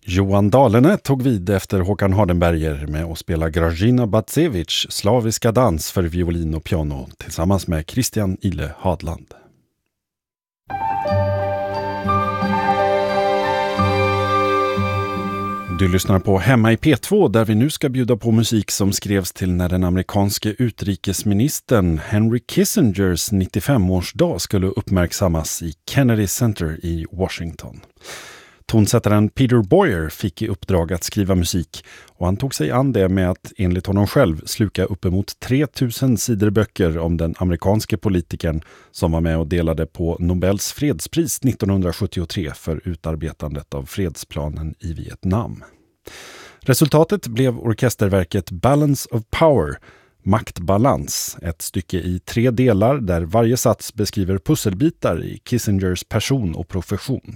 Johan Dahlene tog vid efter Håkan Hardenberger med att spela Grażyna Bacewicz slaviska dans för violin och piano tillsammans med Christian Ile Hadland. Du lyssnar på Hemma i P2 där vi nu ska bjuda på musik som skrevs till när den amerikanske utrikesministern Henry Kissingers 95-årsdag skulle uppmärksammas i Kennedy Center i Washington. Tonsättaren Peter Boyer fick i uppdrag att skriva musik och han tog sig an det med att enligt honom själv sluka uppemot 3000 sidor böcker om den amerikanske politikern som var med och delade på Nobels fredspris 1973 för utarbetandet av fredsplanen i Vietnam. Resultatet blev orkesterverket Balance of Power, maktbalans, ett stycke i 3 delar där varje sats beskriver pusselbitar i Kissingers person och profession.